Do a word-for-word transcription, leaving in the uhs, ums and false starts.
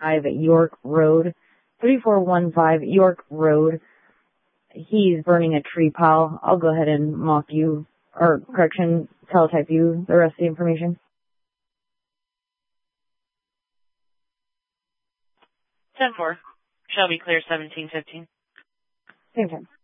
York Road, thirty-four fifteen York Road. He's burning a tree pile. I'll go ahead and mock you, or correction, teletype you the rest of the information. ten four. Shelby clear seventeen fifteen. Same time.